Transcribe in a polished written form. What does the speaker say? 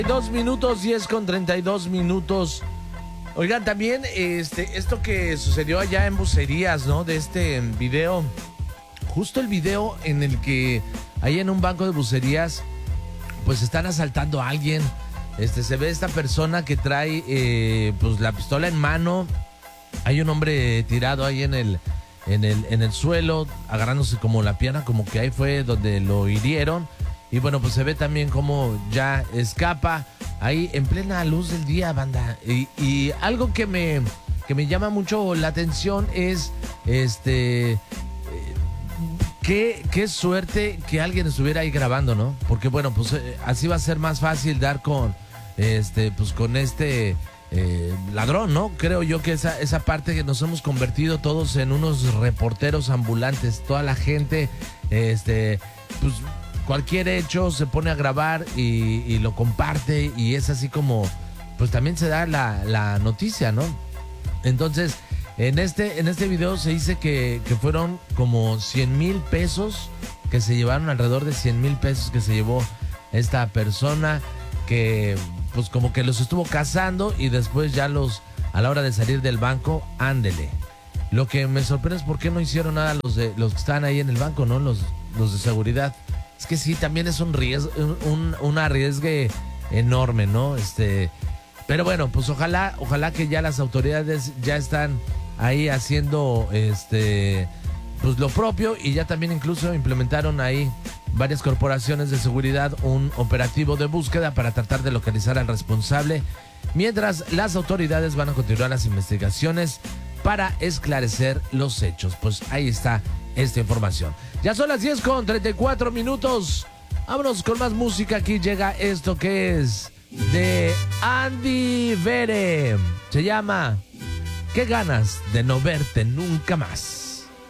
2 minutos, 10:32. Oigan, también esto que sucedió allá en Bucerías, ¿no? De este video, justo el video en el que ahí en un banco de Bucerías, pues están asaltando a alguien. Se ve esta persona que trae pues la pistola en mano. Hay un hombre tirado ahí en el suelo, agarrándose como la pierna, como que ahí fue donde lo hirieron. Y bueno, pues se ve también cómo ya escapa ahí en plena luz del día, banda. Y algo que me llama mucho la atención es qué suerte que alguien estuviera ahí grabando, ¿no? Porque bueno, pues así va a ser más fácil dar con pues con ladrón, ¿no? Creo yo que esa parte que nos hemos convertido todos en unos reporteros ambulantes, toda la gente, pues cualquier hecho se pone a grabar y lo comparte, y es así como pues también se da la noticia, ¿no? Entonces, en este video se dice que fueron como 100,000 pesos que se llevaron, alrededor de 100,000 pesos que se llevó esta persona, que pues como que los estuvo cazando y después ya a la hora de salir del banco, ándele. Lo que me sorprende es por qué no hicieron nada los que están ahí en el banco, ¿no? Los de seguridad. Es que sí, también es un riesgo, un arriesgue enorme, ¿no? Pero bueno, pues ojalá que ya las autoridades ya están ahí haciendo pues lo propio, y ya también incluso implementaron ahí varias corporaciones de seguridad un operativo de búsqueda para tratar de localizar al responsable, mientras las autoridades van a continuar las investigaciones para esclarecer los hechos. Pues ahí está esta información. Ya son las 10:34. Vámonos con más música. Aquí llega esto que es de Andy Vere. Se llama ¿Qué ganas de no verte nunca más?